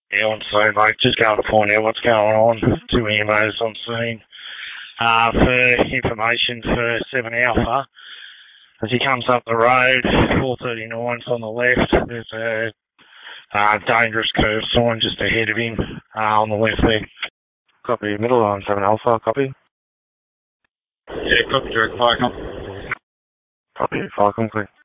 Yeah, on scene, mate. Just going to find out what's going on. 2 EMOs on scene. For information for 7 Alpha, as he comes up the road, 439's on the left. There's a dangerous curve sign just ahead of him on the left there. Copy middle on 7 Alpha, copy. Yeah, copy direct fire, Copy, fire complete.